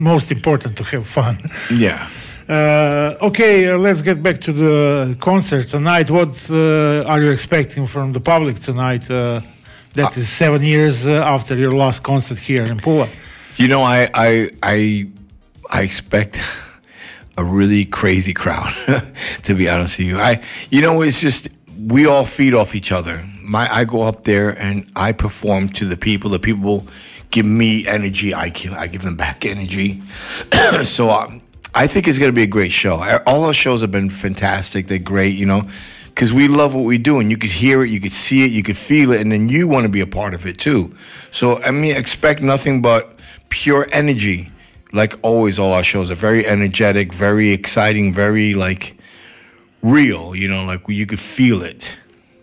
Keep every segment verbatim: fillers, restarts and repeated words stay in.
most important to have fun. Yeah. Uh, okay, uh, let's get back to the concert tonight. What uh, are you expecting from the public tonight? Uh, that uh, is seven years uh, after your last concert here in Pula. You know, I I I, I expect a really crazy crowd. To be honest with you, I you know it's just we all feed off each other. My I go up there and I perform to the people. The people give me energy. I give, I give them back energy. So. Um, I think it's going to be a great show. All our shows have been fantastic. They're great, you know, because we love what we do. And you could hear it, you could see it, you could feel it, and then you want to be a part of it too. So, I mean, expect nothing but pure energy. Like always, all our shows are very energetic, very exciting, very, like, real, you know, like you could feel it.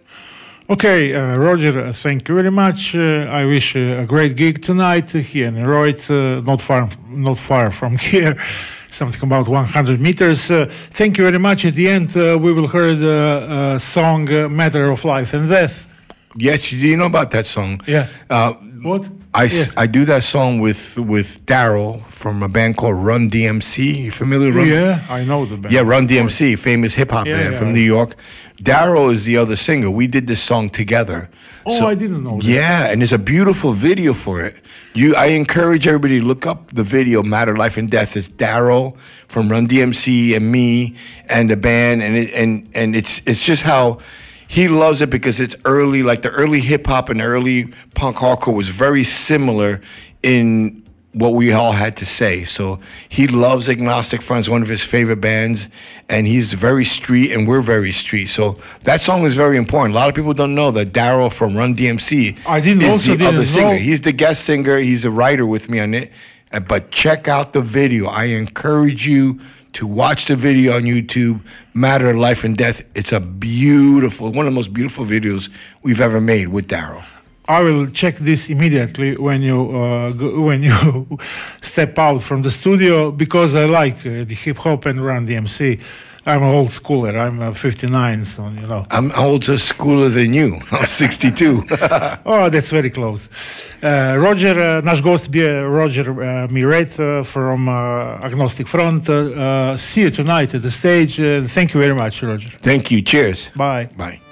Okay, uh, Roger, uh, thank you very much. Uh, I wish uh, a great gig tonight here in Roiz, uh, not far, not far from here. Something about one hundred meters. Uh, thank you very much. At the end, uh, we will hear the uh, song uh, Matter of Life and Death. Yes, do you know about that song? Yeah. Uh, what? I, yes. I do that song with with Daryl from a band called Run D M C. You familiar with Run? Yeah, I know the band. Yeah, Run D M C, famous hip-hop yeah, band yeah, from yeah. New York. Daryl is the other singer. We did this song together. Oh, so, I didn't know that. Yeah, and there's a beautiful video for it. You, I encourage everybody to look up the video, Matter, Life, and Death. It's Daryl from Run D M C and me and the band, and it, and and it's it's just how he loves it because it's early, like the early hip-hop and early punk hardcore was very similar in what we all had to say. So he loves Agnostic Front, one of his favorite bands, and he's very street, and we're very street. So that song is very important. A lot of people don't know that Daryl from Run D M C I didn't is also the didn't other singer. know. He's the guest singer. He's a writer with me on it. Uh, But check out the video. I encourage you to watch the video on YouTube, Matter, Life, and Death. It's a beautiful, one of the most beautiful videos we've ever made with Daryl. I will check this immediately when you uh, go, when you step out from the studio because I like uh, the hip hop and Run D M C. I'm an old schooler. I'm uh, fifty-nine, so you know. I'm older schooler than you. I'm sixty-two. Oh, that's very close. Uh, Roger, uh, naš gost bio Roger uh, Miret uh, from uh, Agnostic Front. Uh, uh, see you tonight at the stage. Uh, thank you very much, Roger. Thank you. Cheers. Bye. Bye.